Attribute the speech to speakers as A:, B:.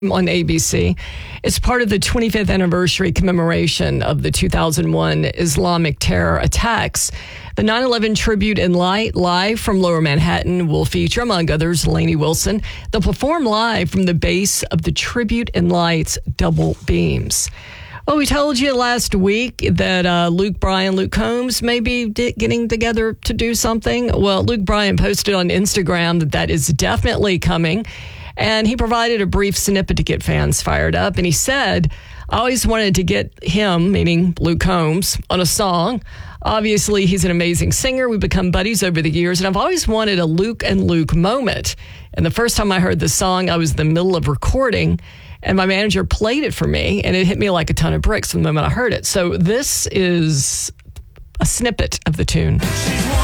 A: on ABC. It's part of the 25th anniversary commemoration of the 2001 Islamic terror attacks. The 9/11 Tribute in Light, live from Lower Manhattan, will feature, among others, Lainey Wilson. They'll perform live from the base of the Tribute in Light's double beams. Well, we told you last week that Luke Combs may be getting together to do something. Well, Luke Bryan posted on Instagram that is definitely coming. And he provided a brief snippet to get fans fired up. And he said, I always wanted to get him, meaning Luke Combs, on a song. Obviously, he's an amazing singer. We've become buddies over the years. And I've always wanted a Luke and Luke moment. And the first time I heard the song, I was in the middle of recording. And my manager played it for me. And it hit me like a ton of bricks from the moment I heard it. So this is a snippet of the tune.